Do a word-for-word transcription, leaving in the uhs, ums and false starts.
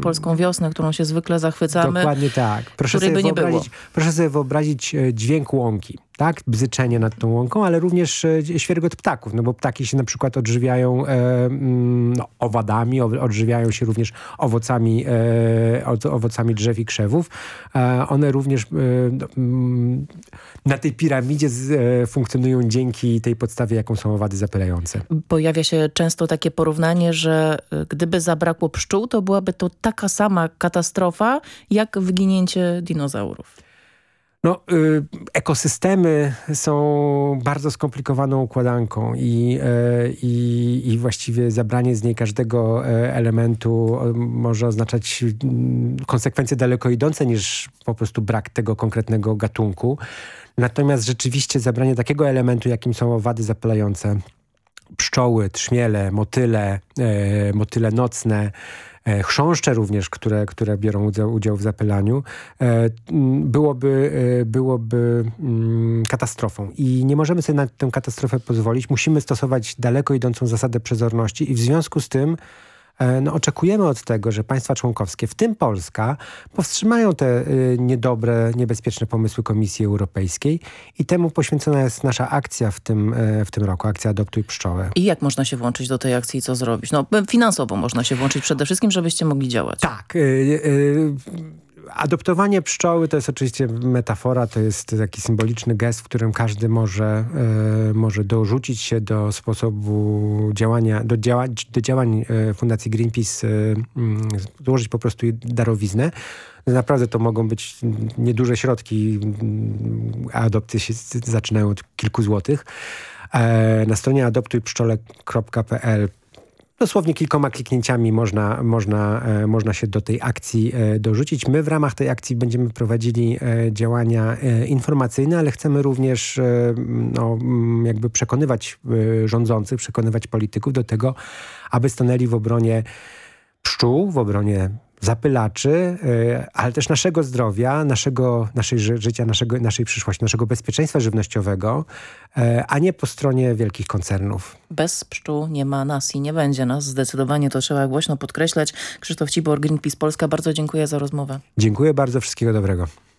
polską wiosnę, którą się zwykle zachwycamy. Dokładnie tak. Proszę której sobie by nie było. Proszę sobie wyobrazić dźwięk łąki. Tak, bzyczenie nad tą łąką, ale również e, świergot ptaków, no bo ptaki się na przykład odżywiają e, no, owadami, o, odżywiają się również owocami, e, od, owocami drzew i krzewów. E, one również e, m, na tej piramidzie z, e, funkcjonują dzięki tej podstawie, jaką są owady zapylające. Pojawia się często takie porównanie, że gdyby zabrakło pszczół, to byłaby to taka sama katastrofa, jak wyginięcie dinozaurów. No, y, ekosystemy są bardzo skomplikowaną układanką i, y, i, i właściwie zabranie z niej każdego y, elementu y, może oznaczać y, konsekwencje daleko idące niż po prostu brak tego konkretnego gatunku. Natomiast rzeczywiście zabranie takiego elementu, jakim są owady zapylające, pszczoły, trzmiele, motyle, y, motyle nocne, chrząszcze również, które, które biorą udział, udział w zapylaniu, byłoby, byłoby katastrofą. I nie możemy sobie na tę katastrofę pozwolić. Musimy stosować daleko idącą zasadę przezorności i w związku z tym no, oczekujemy od tego, że państwa członkowskie, w tym Polska, powstrzymają te y, niedobre, niebezpieczne pomysły Komisji Europejskiej i temu poświęcona jest nasza akcja w tym, y, w tym roku, akcja Adoptuj Pszczołę. I jak można się włączyć do tej akcji i co zrobić? No finansowo można się włączyć przede wszystkim, żebyście mogli działać. Tak. Y, y, Adoptowanie pszczoły to jest oczywiście metafora, to jest taki symboliczny gest, w którym każdy może, e, może dorzucić się do sposobu działania, do, działa, do działań e, Fundacji Greenpeace, e, m, złożyć po prostu darowiznę. Naprawdę to mogą być nieduże środki, a adopcje się zaczynają od kilku złotych. E, na stronie adoptuj pszczole kropka p l dosłownie kilkoma kliknięciami można, można, e, można się do tej akcji e, dorzucić. My w ramach tej akcji będziemy prowadzili e, działania e, informacyjne, ale chcemy również e, no, m, jakby przekonywać e, rządzących, przekonywać polityków do tego, aby stanęli w obronie pszczół, w obronie zapylaczy, y, ale też naszego zdrowia, naszego, naszej ży życia, naszego, naszej przyszłości, naszego bezpieczeństwa żywnościowego, y, a nie po stronie wielkich koncernów. Bez pszczół nie ma nas i nie będzie nas. Zdecydowanie to trzeba głośno podkreślać. Krzysztof Cibor, Greenpeace Polska, bardzo dziękuję za rozmowę. Dziękuję bardzo, wszystkiego dobrego.